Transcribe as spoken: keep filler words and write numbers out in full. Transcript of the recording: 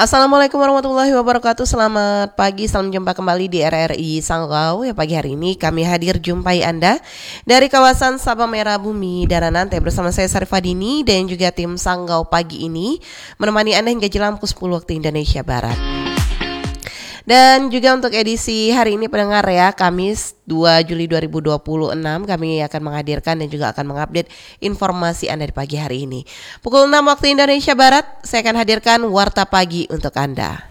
Assalamualaikum warahmatullahi wabarakatuh. Selamat pagi, salam jumpa kembali di R R I Sanggau. Ya, pagi hari ini kami hadir jumpai Anda dari kawasan Sabang Merah Bumi Daranante bersama saya Sarifadini dan juga tim Sanggau pagi ini menemani Anda hingga jam sepuluh waktu Indonesia Barat. Dan juga untuk edisi hari ini pendengar ya, Kamis dua Juli dua ribu dua puluh enam kami akan menghadirkan dan juga akan mengupdate informasi Anda di pagi hari ini. Pukul enam waktu Indonesia Barat saya akan hadirkan Warta Pagi untuk Anda.